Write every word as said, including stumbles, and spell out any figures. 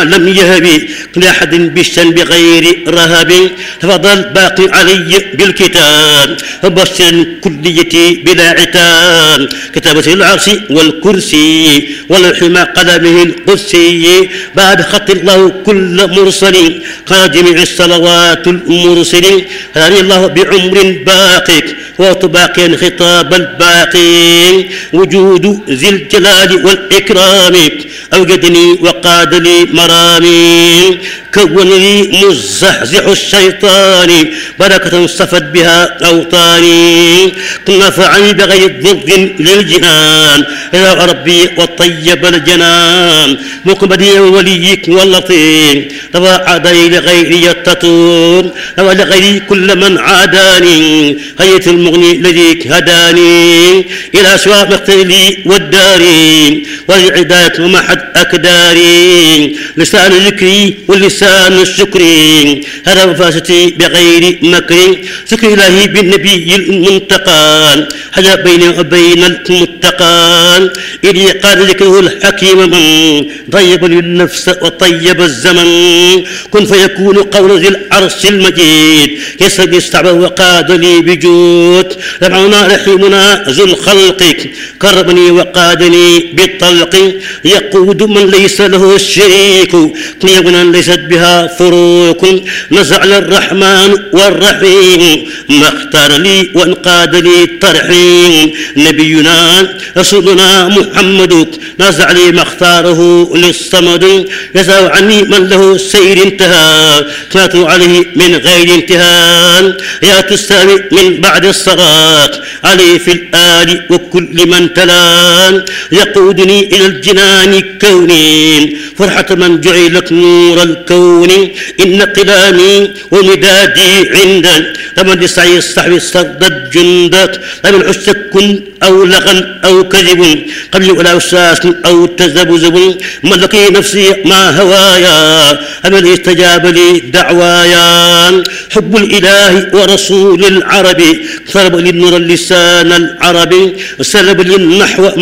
لم يهب لأحد بالشن بغير رهب تفضل باقي علي بالكتاب وبشر كليتي بلا عتاب كتابة العرش والكرسي والحمى قلمه القدسي بعد خط الله كل مرسل قال جميع الصلوات المرسل هداني الله بعمر باقي وتباقيا خطاب الباقي وجود ذي الجلال والإكرام أوجدني وقاد لي مرامي كون لي مزحزح الشيطان بركة صفت بها أوطاني نفعني بغير ضر للجنان يا ربي وطيب الجنان مقبلي وليك واللطيف تواعدني لغيري التطور ولغيري كل من عاداني هيئة المغني الذي هداني إلى سواء مقتلي والداري والعداية ومحد أكداري لسان ذكري واللسان الشكري هذا وفاستي بغير مكر ذكر إلهي بالنبي المنتقى حجا بيني وبين المتقى إلي قال ذكره الحكيم من طيب للنفس وطيب الزمن كن فيكون قول ذي العرش المجيد يسرد استعبه وقاد لي بجود ربعنا رحيمنا ذو الخلق كرمني وقادني بالطلق يقود من ليس له الشريك قيمنا ليست بها فروق نزع الرحمن والرحيم ما اختار لي وانقاد لي الترحيم نبينا رسولنا محمد نزع لي ما اختاره للصمد يسأل عني من له السير انتهى فاتوا عليه من غير انتهاء يا تستوي من بعد الصلاة عليه في الآل وكل من تلان يقودني إلى الجنان كوني فرحة من جعلت نور الكون إن قلامي ومدادي عندك لمن يسعي الصحب صدت جندك لمن عشت كن أو لغن أو كذب قبل ولا أساس أو تذبذب ملقي نفسي ما هوايا أمن استجاب لي دعوايا حب الإله ورسول العرب طلب للنور اللسان العربي سلب للنحو